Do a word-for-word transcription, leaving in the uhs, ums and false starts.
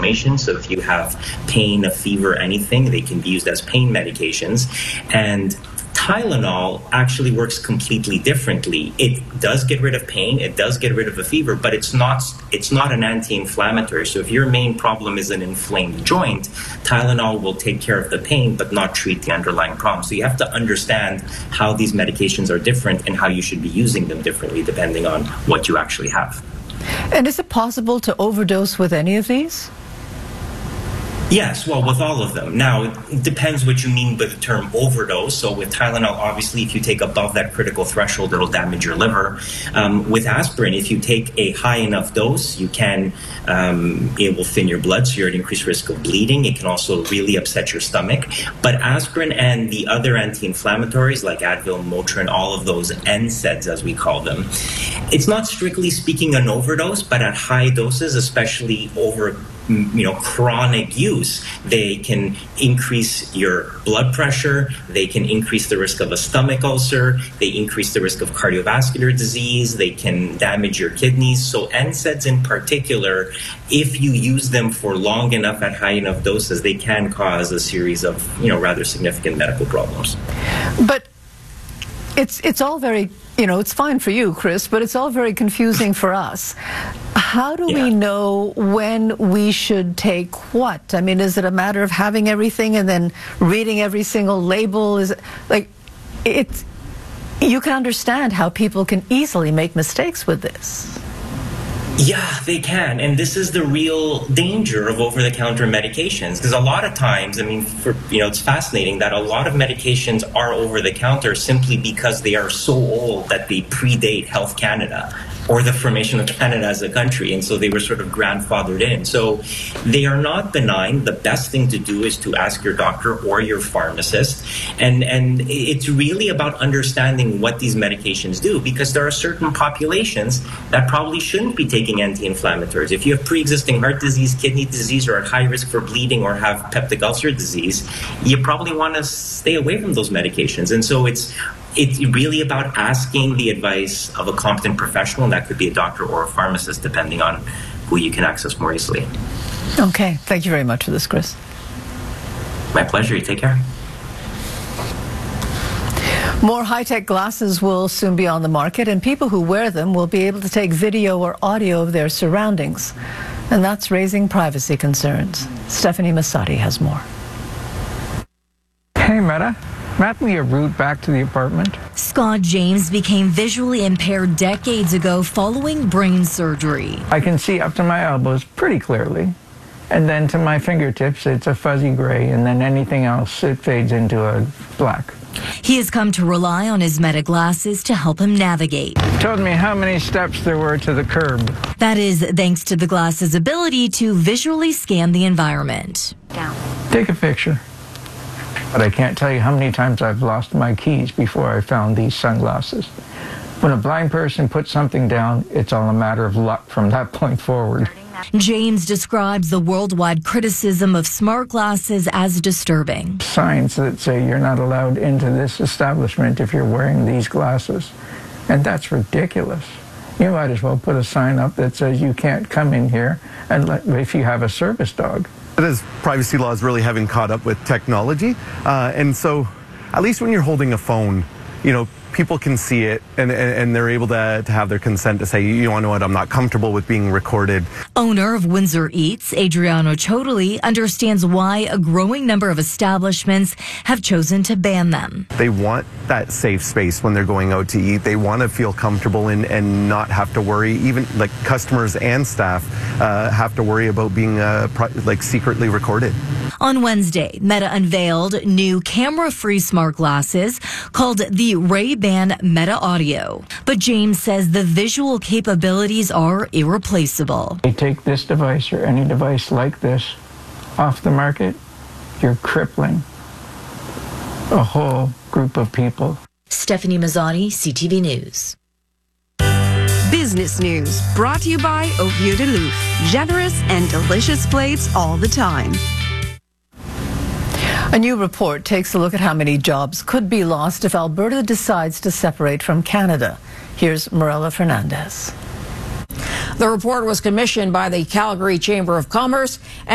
inflammation. So if you have pain, a fever, anything, they can be used as pain medications. And Tylenol actually works completely differently. It does get rid of pain, it does get rid of a fever, but it's not it's not an anti-inflammatory. So if your main problem is an inflamed joint, Tylenol will take care of the pain but not treat the underlying problem. So you have to understand how these medications are different and how you should be using them differently depending on what you actually have. And is it possible to overdose with any of these? Yes, well, with all of them. Now, it depends what you mean by the term overdose. So with Tylenol, obviously, if you take above that critical threshold, it'll damage your liver. Um, with aspirin, if you take a high enough dose, you can, um, it will thin your blood, so you're at increased risk of bleeding. It can also really upset your stomach. But aspirin and the other anti-inflammatories like Advil, Motrin, all of those N SAIDs, as we call them, it's not strictly speaking an overdose, but at high doses, especially over you know, chronic use, they can increase your blood pressure, they can increase the risk of a stomach ulcer, they increase the risk of cardiovascular disease, they can damage your kidneys. So N SAIDs in particular, if you use them for long enough at high enough doses, they can cause a series of, you know, rather significant medical problems. But it's it's all very, you know, it's fine for you, Chris, but it's all very confusing for us. How do yeah. we know when we should take what? I mean, is it a matter of having everything and then reading every single label? Is it like it's you can understand how people can easily make mistakes with this. Yeah, they can. And this is the real danger of over-the-counter medications. Because a lot of times, I mean, for, you know, it's fascinating that a lot of medications are over-the-counter simply because they are so old that they predate Health Canada or the formation of Canada as a country. And so they were sort of grandfathered in. So they are not benign. The best thing to do is to ask your doctor or your pharmacist. And, and it's really about understanding what these medications do, because there are certain populations that probably shouldn't be taking anti-inflammatories. If you have pre-existing heart disease, kidney disease, or at high risk for bleeding or have peptic ulcer disease, you probably want to stay away from those medications. And so it's It's really about asking the advice of a competent professional, and that could be a doctor or a pharmacist, depending on who you can access more easily. Okay. Thank you very much for this, Chris. My pleasure. You take care. More high-tech glasses will soon be on the market, and people who wear them will be able to take video or audio of their surroundings. And that's raising privacy concerns. Stephanie Masati has more. Hey, Meta. Map me a route back to the apartment. Scott James became visually impaired decades ago following brain surgery. I can see up to my elbows pretty clearly. And then to my fingertips, it's a fuzzy gray. And then anything else, it fades into a black. He has come to rely on his Meta glasses to help him navigate. It told me how many steps there were to the curb. That is thanks to the glasses' ability to visually scan the environment. Down. Take a picture. But I can't tell you how many times I've lost my keys before I found these sunglasses. When a blind person puts something down, it's all a matter of luck from that point forward. James describes the worldwide criticism of smart glasses as disturbing. Signs that say you're not allowed into this establishment if you're wearing these glasses. And that's ridiculous. You might as well put a sign up that says you can't come in here and let, if you have a service dog. As privacy laws really haven't caught up with technology, uh, and so at least when you're holding a phone, you know, people can see it and, and, and they're able to, to have their consent to say, you know what, I'm not comfortable with being recorded. Owner of Windsor Eats, Adriano Chodoli, understands why a growing number of establishments have chosen to ban them. They want that safe space when they're going out to eat. They want to feel comfortable and, and not have to worry. Even like customers and staff uh, have to worry about being uh, pro- like secretly recorded. On Wednesday, Meta unveiled new camera-free smart glasses called the Ray-Ban Meta Audio. But James says the visual capabilities are irreplaceable. You take this device or any device like this off the market, you're crippling a whole group of people. Stephanie Mazzotti, C T V News. Business News, brought to you by Ophio de Louf. Generous and delicious plates all the time. A new report takes a look at how many jobs could be lost if Alberta decides to separate from Canada. Here's Morella Fernandez. The report was commissioned by the Calgary Chamber of Commerce